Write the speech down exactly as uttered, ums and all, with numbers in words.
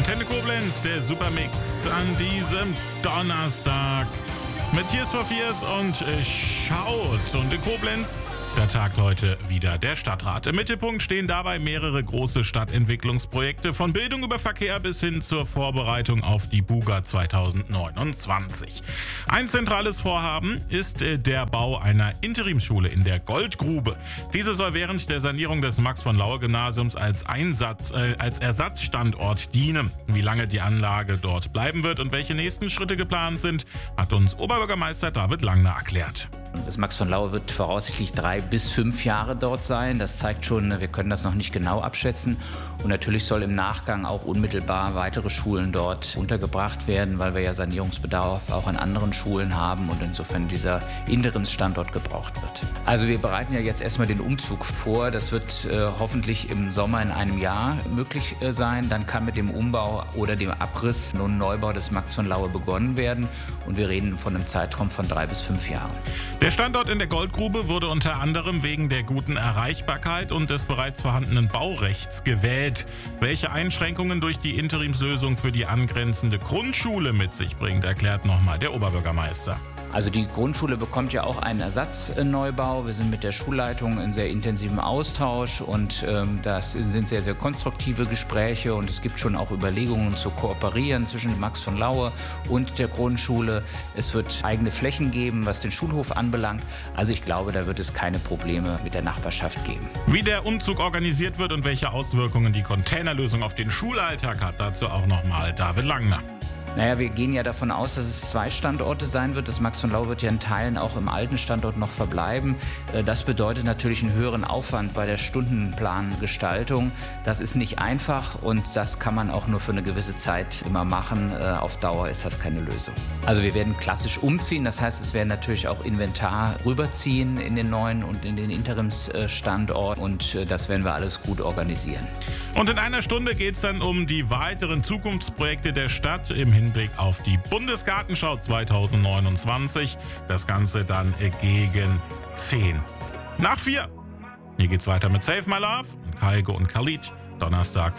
Antenne Koblenz, der Supermix an diesem Donnerstag. Mit Tears for Fears und äh, Schaut. Und in Koblenz, da tagt heute wieder der Stadtrat. Im Mittelpunkt stehen dabei mehrere große Stadtentwicklungsprojekte, von Bildung über Verkehr bis hin zur Vorbereitung auf die Buga zwanzig neunundzwanzig. Ein zentrales Vorhaben ist äh, der Bau einer Interimsschule in der Goldgrube. Diese soll während der Sanierung des Max-von-Laue-Gymnasiums als, Einsatz, äh, als Ersatzstandort dienen. Wie lange die Anlage dort bleiben wird und welche nächsten Schritte geplant sind, hat uns Oberbürgermeister David Langner erklärt. Das Max-von-Laue wird voraussichtlich drei bis fünf Jahre dort sein. Das zeigt schon, wir können das noch nicht genau abschätzen. Und natürlich soll im Nachgang auch unmittelbar weitere Schulen dort untergebracht werden, weil wir ja Sanierungsbedarf auch an anderen Schulen haben und insofern dieser Interimsstandort gebraucht wird. Also wir bereiten ja jetzt erstmal den Umzug vor. Das wird äh, hoffentlich im Sommer in einem Jahr möglich äh, sein. Dann kann mit dem Umbau oder dem Abriss nun Neubau des Max-von-Laue begonnen werden. Und wir reden von einem Zeitraum von drei bis fünf Jahren. Der Standort in der Goldgrube wurde unter anderem wegen der guten Erreichbarkeit und des bereits vorhandenen Baurechts gewählt. Welche Einschränkungen durch die Interimslösung für die angrenzende Grundschule mit sich bringt, erklärt nochmal der Oberbürgermeister. Also die Grundschule bekommt ja auch einen Ersatzneubau. Wir sind mit der Schulleitung in sehr intensivem Austausch und ähm, das sind sehr, sehr konstruktive Gespräche und es gibt schon auch Überlegungen zu kooperieren zwischen Max-von-Laue und der Grundschule. Es wird eigene Flächen geben, was den Schulhof anbelangt. Also ich glaube, da wird es keine Probleme mit der Nachbarschaft geben. Wie der Umzug organisiert wird und welche Auswirkungen die Containerlösung auf den Schulalltag hat, dazu auch nochmal David Langner. Naja, wir gehen ja davon aus, dass es zwei Standorte sein wird. Das Max-von-Laue wird ja in Teilen auch im alten Standort noch verbleiben. Das bedeutet natürlich einen höheren Aufwand bei der Stundenplangestaltung. Das ist nicht einfach und das kann man auch nur für eine gewisse Zeit immer machen. Auf Dauer ist das keine Lösung. Also wir werden klassisch umziehen. Das heißt, es werden natürlich auch Inventar rüberziehen in den neuen und in den Interimsstandort und das werden wir alles gut organisieren. Und in einer Stunde geht es dann um die weiteren Zukunftsprojekte der Stadt im Hinblick auf die Bundesgartenschau zwanzig neunundzwanzig. Das Ganze dann gegen zehn nach vier. Hier geht's weiter mit Save My Love und Kaigo und Khalid. Donnerstag